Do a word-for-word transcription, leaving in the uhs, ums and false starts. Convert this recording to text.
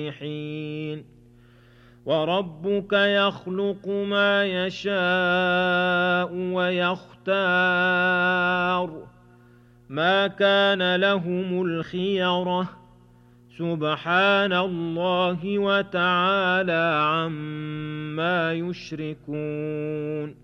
حين وربك يخلق ما يشاء ويختار ما كان لهم الخيرة سبحان الله وتعالى عما يشركون